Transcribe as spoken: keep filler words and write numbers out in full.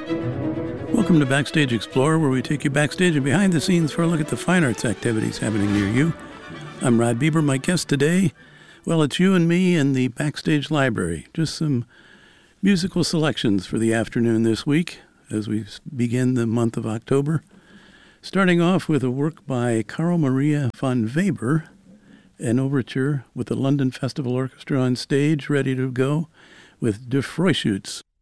Welcome to Backstage Explorer, where we take you backstage and behind the scenes for a look at the fine arts activities happening near you. I'm Rod Bieber. My guest today, well, it's you and me and the Backstage Library. Just some musical selections for the afternoon this week as we begin the month of October. Starting off with a work by Carl Maria von Weber, an overture with the London Festival Orchestra on stage, ready to go, with De Freischütz.